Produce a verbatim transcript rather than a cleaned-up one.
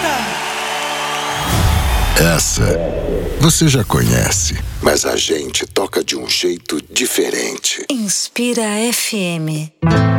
Essa você já conhece, mas a gente toca de um jeito diferente. Inspira F M.